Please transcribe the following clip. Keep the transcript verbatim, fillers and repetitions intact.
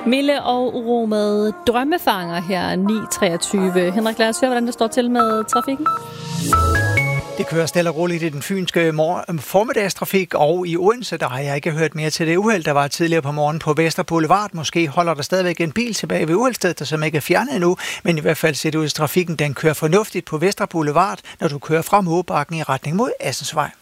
Mille og uro med drømmefanger her ni treogtyve. Henrik, lad os høre, hvordan det står til med trafikken. Det kører stille og roligt i den fynske formiddagstrafik, og i Odense, der har jeg ikke hørt mere til det uheld, der var tidligere på morgen på Vester Boulevard. Måske holder der stadigvæk en bil tilbage ved uheldstedet, der som ikke er fjernet endnu, men i hvert fald ser det ud, at trafikken den kører fornuftigt på Vester Boulevard, når du kører fra Mågebakken i retning mod Assensvej.